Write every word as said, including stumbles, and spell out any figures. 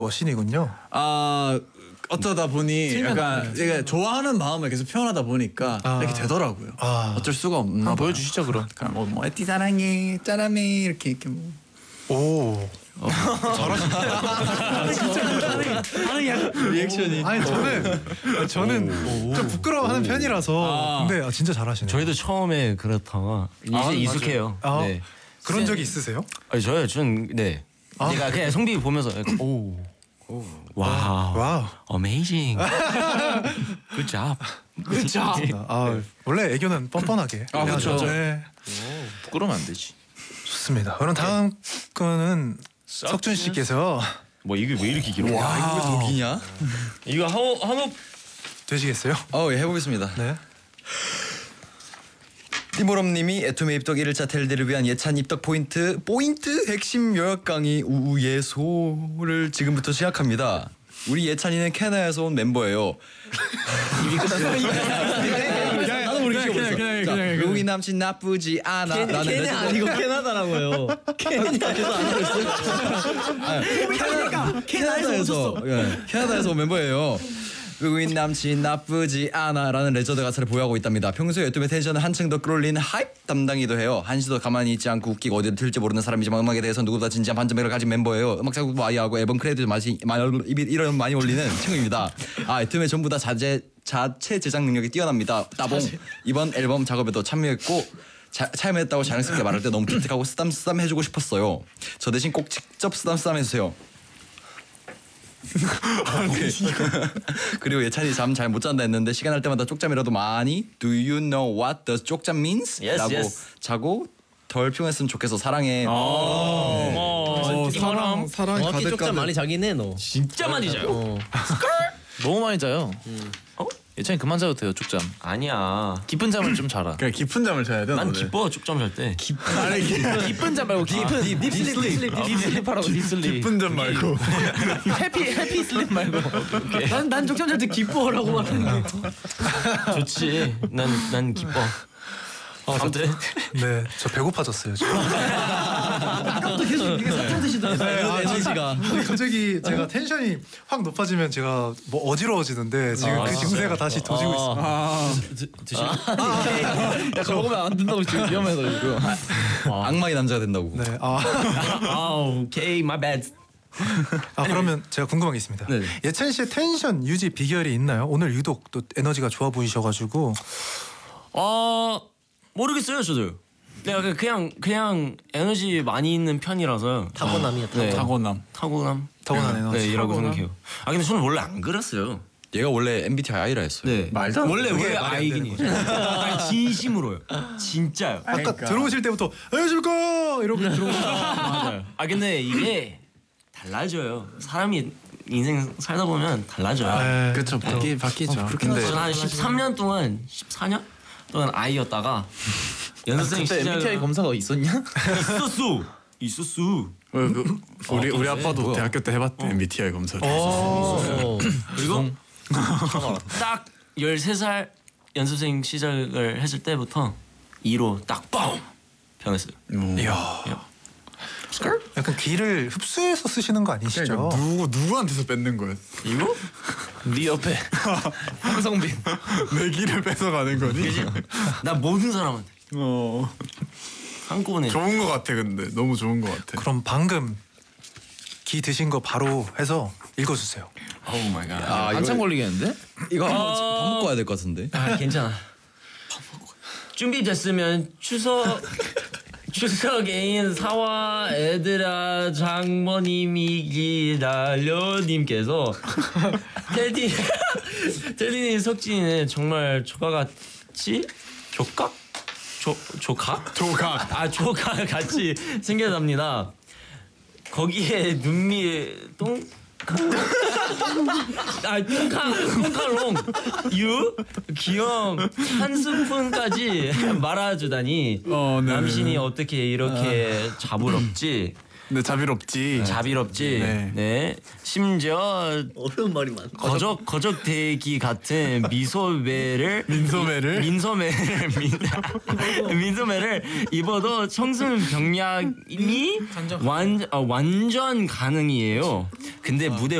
머신이군요. 아 어쩌다 보니 약간 제가 좋아하는 마음을 계속 표현하다 보니까 아. 이렇게 되더라고요. 아. 어쩔 수가 없나 봐요. 보여주시죠 그럼. 뭐, 뭐 에띠 사랑해 짜라메 이렇게 이렇게 뭐. 오. 어, 잘하신다. 진짜 하는 리액션이. 아니 저는 저는 좀 부끄러워하는 편이라서. 아. 근데 아, 진짜 잘하시네요. 저희도 처음에 그렇다가 이제 아, 익숙해요. 아, 네. 그런 적이 있으세요? 아니 저요, 전 네. 아. 제가 그냥 성비 보면서 약간, 오, 오, 와우, 와우, 어메이징, 굿 잡, 굿 잡. 아 원래 애교는 뻔뻔하게. 아 그렇죠. 네. 오, 부끄러우면 안 되지. 좋습니다. 그럼 다음 거는 석준 씨께서. 뭐 이게 왜 이렇게 길어? 와 이거 왜 더 기냐? 이거 한호 한호 되시겠어요? 어 예, 해보겠습니다. 네. 띠모럼님이 애토메 입덕 일 일차 텔디를 위한 예찬 입덕 포인트 포인트 핵심 요약 강의 우예소를 지금부터 시작합니다. 우리 예찬이는 캐나다에서 온 멤버예요. 입이 끝났어. 나도 모르게 시켜버렸어. 외국인 남친 나쁘지 않아. 캐, 라는 캐나 아니고 캐나다라고요. 캐나다에서 안 그랬어요? 캐나다, 캐나다에서 예, 캐나다에서 온 멤버예요. 외국인 남친 나쁘지 않아 라는 레저드 가사를 보유하고 있답니다. 평소에 유튜브의 텐션을 한층 더 끌어올리는 하이프 담당이기도 해요. 한시도 가만히 있지 않고 웃기고 어디를 튈지 모르는 사람이지만 음악에 대해서 누구보다 진지한 반전맥을 가진 멤버예요. 음악 작곡도 많이 하고 앨범 크레딧도 많이, 이런 많이 올리는 친구입니다. 아 유튜브에 전부 다 자제, 자체 제작 능력이 뛰어납니다. 따봉. 이번 앨범 작업에도 참여했고 자, 참여했다고 자랑스럽게 말할 때 너무 기특하고 쓰담쓰담 해주고 싶었어요. 저 대신 꼭 직접 쓰담쓰담 해주세요. 그리고 예찬이 잠 잘 못 잔다 했는데 시간 날 때마다 쪽잠이라도 많이 Do you know what the 쪽잠 means? Yes, 라고 yes. 자고 덜 피곤했으면 좋겠어. 사랑해. 어, 어, 사랑 사랑 정확히 가득 쪽잠 가득. 많이 자긴 해 너. 진짜 많이 자요. 어. 너무 많이 자요. 음. 어? 예찬이 그만 자도 돼요 쪽잠. 아니야. 깊은 잠을 좀 자라. 그래 깊은 잠을 자야 돼. 난 너네. 기뻐 쪽잠 잘 때. 아니 깊은 잠 말고 깊은 딥, 딥슬립, 딥슬립, 딥슬립 하라고 딥슬립. 깊은 잠 말고. 해피 해피 슬립 말고. 난, 난 쪽잠 잘 때 기뻐라고 하는데. 좋지. 난 난 기뻐. 아, 저, 네, 저 배고파졌어요 지금. 아까부터 계속 이게 사탕 드시더라고요. 네, 아, 에너지가. 근데 갑자기 제가 텐션이 확 높아지면 제가 뭐 어지러워지는데 지금 아, 그 증세가 다시 도지고 있어요. 아, 드시고. 야 그거 먹으면 안 된다고 지금 위험해서 이거. 악마의 남자가 된다고. 네, 아, 아 오케이 my bad. 아 그러면 제가 궁금한 게 있습니다. 네. 예찬 씨의 텐션 유지 비결이 있나요? 오늘 유독 또 에너지가 좋아 보이셔가지고. 어 모르겠어요 저도. 내가 그냥 그냥 에너지 많이 있는 편이라서 타고남이야. 타고. 네. 타고남. 타고남. 타고난 에너지. 네 이라고 타고남. 생각해요. 아 근데 저는 원래 안 그랬어요. 얘가 원래 엠비티아이 I라 했어요. 네. 말도 안 돼. 원래 그게 원래 말이 안 아이긴 되는 해요. 아니, 진심으로요. 진짜요. 아까 그러니까. 들어오실 때부터 안녕하십니까 이렇게 들어오고. 맞아요. 아 근데 이게 달라져요. 사람이 인생 살다 보면 달라져요. 네, 그렇죠. 바뀌 바뀌죠. 근데 저는 한 십삼 년 동안 십사 년 동안 아이였다가 연습생 그때 시절 엠비티아이 검사가 있었냐? 있었어. 있었어. 그, 우리 우리 그래? 아빠도 뭐야? 대학교 때 해봤대 엠비티아이 검사를. 어. 그리고 딱 열세 살 연습생 시작을 했을 때부터 이로 딱 뻥 변했어요. 이야. 약간 귀를 흡수해서 쓰시는 거 아니시죠? 그러니까 누구 누구한테서 뺏는 거야? 이거? 네 옆에 황성빈. 내 길을 뺏어가는 거니? 그지? 나 모든 사람한테 어. 한꺼번에. 좋은 거 같아 근데 너무 좋은 거 같아. 그럼 방금 기 드신 거 바로 해서 읽어주세요. 오 마이 갓. 아, 한참 이거- 걸리겠는데? 이거 한번 어. 밥 먹고 와야 될 것 같은데. 아 괜찮아. 준비됐으면 추석 추석인 사와 애들아 장모님이 기다려님께서 테디 테디님 석진이는 정말 조카같이 조각 조 조각 조각. 아 조각 같이 생겨납니다. 거기에 눈미 똥 아 똥칼 똥칼롱 유 귀염 한 스푼까지 말아주다니 어, 네. 남신이 어떻게 이렇게 자부럽지. 네, 자비롭지. 자비롭지. 네. 네. 심지어 어려운 말이 많아. 거적 거적 대기 같은 미소매를 민소매를? 민소매를 민, 민소매를 입어도 청순 병약이 완 어, 완전 가능이에요. 근데 무대